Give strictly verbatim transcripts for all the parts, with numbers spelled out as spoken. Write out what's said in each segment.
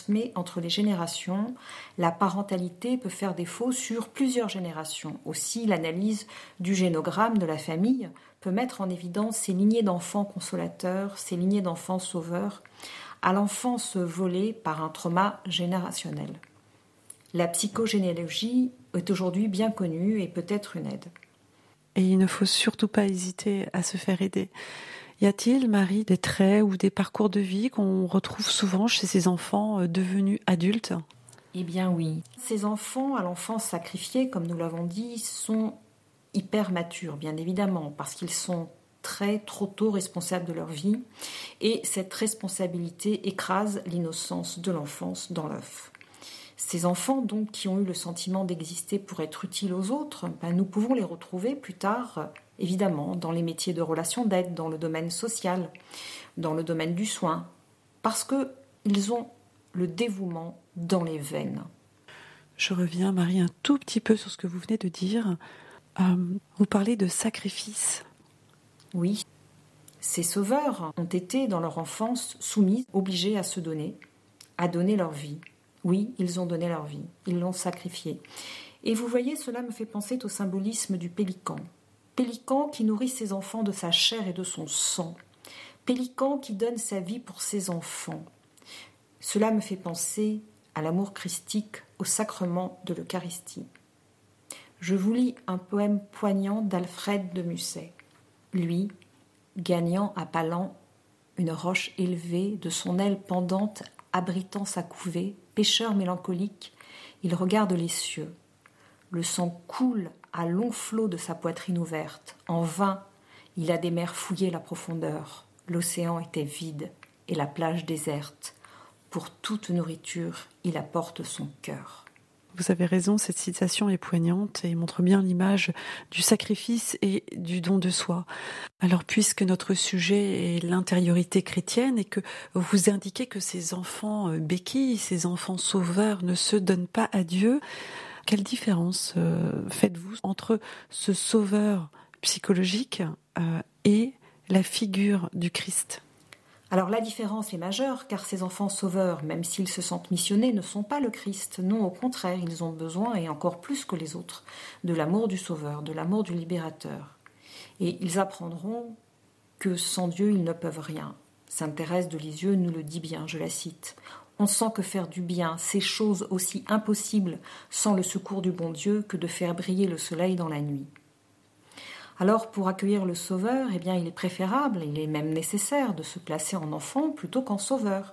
transmet entre les générations. La parentalité peut faire défaut sur plusieurs générations. Aussi, l'analyse du génogramme de la famille peut mettre en évidence ces lignées d'enfants consolateurs, ces lignées d'enfants sauveurs, à l'enfance volée par un trauma générationnel. La psychogénéalogie est aujourd'hui bien connue et peut être une aide. Et il ne faut surtout pas hésiter à se faire aider. Y a-t-il, Marie, des traits ou des parcours de vie qu'on retrouve souvent chez ces enfants devenus adultes ? Eh bien oui. Ces enfants à l'enfance sacrifiée, comme nous l'avons dit, sont hyper matures, bien évidemment, parce qu'ils sont très, trop tôt responsables de leur vie. Et cette responsabilité écrase l'innocence de l'enfance dans l'œuf. Ces enfants, donc, qui ont eu le sentiment d'exister pour être utiles aux autres, ben, nous pouvons les retrouver plus tard, évidemment, dans les métiers de relations d'aide, dans le domaine social, dans le domaine du soin, parce qu'ils ont le dévouement dans les veines. Je reviens, Marie, un tout petit peu sur ce que vous venez de dire. Euh, vous parlez de sacrifice. Oui, ces sauveurs ont été, dans leur enfance, soumis, obligés à se donner, à donner leur vie. Oui, ils ont donné leur vie, ils l'ont sacrifiée. Et vous voyez, cela me fait penser au symbolisme du pélican. Pélican qui nourrit ses enfants de sa chair et de son sang. Pélican qui donne sa vie pour ses enfants. Cela me fait penser à l'amour christique, au sacrement de l'Eucharistie. Je vous lis un poème poignant d'Alfred de Musset. Lui, gagnant à Palan une roche élevée, de son aile pendante abritant sa couvée, pêcheur mélancolique, il regarde les cieux. Le sang coule à longs flots de sa poitrine ouverte. En vain, il a des mers fouillé la profondeur. L'océan était vide et la plage déserte. Pour toute nourriture, il apporte son cœur. Vous avez raison, cette citation est poignante et montre bien l'image du sacrifice et du don de soi. Alors, puisque notre sujet est l'intériorité chrétienne et que vous indiquez que ces enfants béquilles, ces enfants sauveurs ne se donnent pas à Dieu, quelle différence euh, faites-vous entre ce sauveur psychologique euh, et la figure du Christ ? Alors la différence est majeure, car ces enfants sauveurs, même s'ils se sentent missionnés, ne sont pas le Christ. Non, au contraire, ils ont besoin, et encore plus que les autres, de l'amour du Sauveur, de l'amour du Libérateur. Et ils apprendront que sans Dieu, ils ne peuvent rien. Sainte Thérèse de Lisieux nous le dit bien, je la cite. On sent que faire du bien, c'est chose aussi impossible sans le secours du bon Dieu que de faire briller le soleil dans la nuit. Alors, pour accueillir le Sauveur, eh bien, il est préférable, il est même nécessaire de se placer en enfant plutôt qu'en sauveur.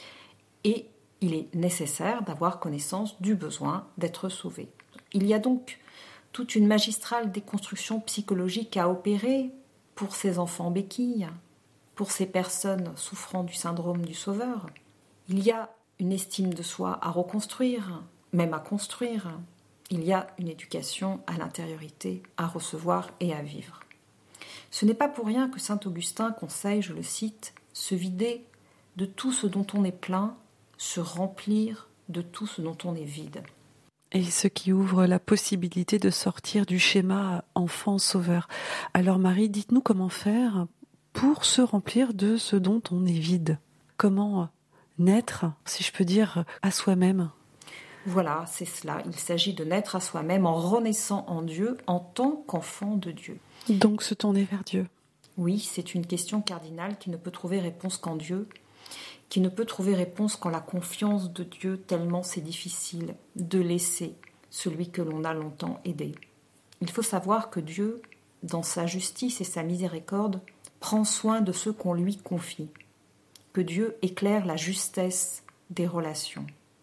Et il est nécessaire d'avoir connaissance du besoin d'être sauvé. Il y a donc toute une magistrale déconstruction psychologique à opérer pour ces enfants béquilles, pour ces personnes souffrant du syndrome du Sauveur. Il y a une estime de soi à reconstruire, même à construire. Il y a une éducation à l'intériorité, à recevoir et à vivre. Ce n'est pas pour rien que saint Augustin conseille, je le cite, « se vider de tout ce dont on est plein, se remplir de tout ce dont on est vide ». Et ce qui ouvre la possibilité de sortir du schéma enfant-sauveur. Alors Marie, dites-nous comment faire pour se remplir de ce dont on est vide. Comment naître, si je peux dire, à soi-même ? Voilà, c'est cela. Il s'agit de naître à soi-même en renaissant en Dieu en tant qu'enfant de Dieu. Donc se tourner vers Dieu. Oui, c'est une question cardinale qui ne peut trouver réponse qu'en Dieu, qui ne peut trouver réponse qu'en la confiance de Dieu, tellement c'est difficile de laisser celui que l'on a longtemps aidé. Il faut savoir que Dieu, dans sa justice et sa miséricorde, prend soin de ceux qu'on lui confie, que Dieu éclaire la justesse des relations.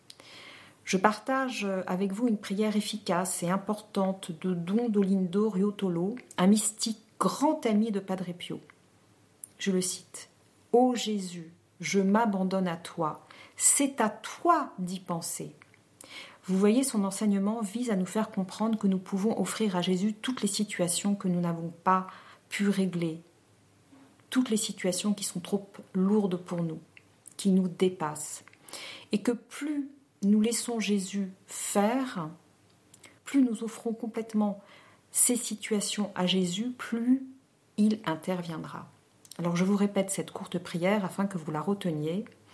Je partage avec vous une prière efficace et importante de Don Dolindo Riotolo, un mystique grand ami de Padre Pio. Je le cite. « Ô Jésus, je m'abandonne à toi, c'est à toi d'y penser. » Vous voyez, son enseignement vise à nous faire comprendre que nous pouvons offrir à Jésus toutes les situations que nous n'avons pas pu régler, toutes les situations qui sont trop lourdes pour nous, qui nous dépassent, et que plus nous laissons Jésus faire, plus nous offrons complètement ces situations à Jésus, plus il interviendra. Alors je vous répète cette courte prière afin que vous la reteniez.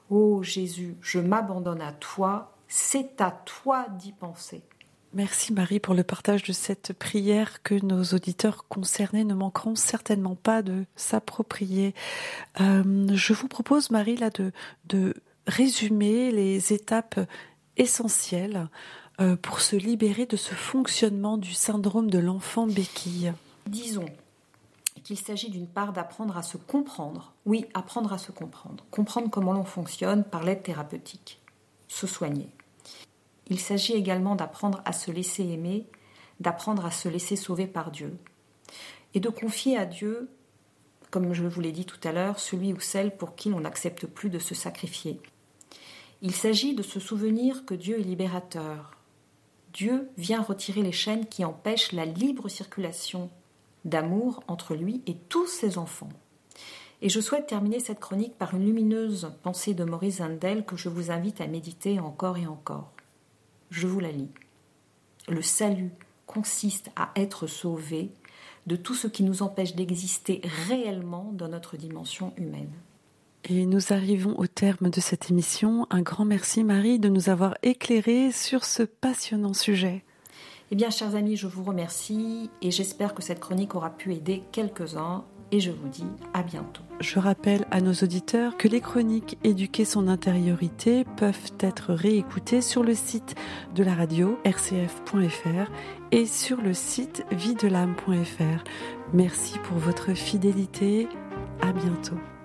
Ô Jésus, je m'abandonne à toi, c'est à toi d'y penser. Merci Marie pour le partage de cette prière que nos auditeurs concernés ne manqueront certainement pas de s'approprier. Euh, je vous propose Marie là de, de résumer les étapes essentielles euh, pour se libérer de ce fonctionnement du syndrome de l'enfant béquille. Disons qu'il s'agit d'une part d'apprendre à se comprendre. Oui, apprendre à se comprendre. Comprendre comment l'on fonctionne par l'aide thérapeutique. Se soigner. Il s'agit également d'apprendre à se laisser aimer, d'apprendre à se laisser sauver par Dieu. Et de confier à Dieu, comme je vous l'ai dit tout à l'heure, celui ou celle pour qui l'on n'accepte plus de se sacrifier. Il s'agit de se souvenir que Dieu est libérateur. Dieu vient retirer les chaînes qui empêchent la libre circulation d'amour entre lui et tous ses enfants. Et je souhaite terminer cette chronique par une lumineuse pensée de Maurice Zindel que je vous invite à méditer encore et encore. Je vous la lis. Le salut consiste à être sauvé de tout ce qui nous empêche d'exister réellement dans notre dimension humaine. Et nous arrivons au terme de cette émission. Un grand merci Marie de nous avoir éclairés sur ce passionnant sujet. Eh bien, chers amis, je vous remercie et j'espère que cette chronique aura pu aider quelques-uns et je vous dis à bientôt. Je rappelle à nos auditeurs que les chroniques Éduquer son intériorité peuvent être réécoutées sur le site de la radio r c f point f r et sur le site vie de l'âme point f r. Merci pour votre fidélité. À bientôt.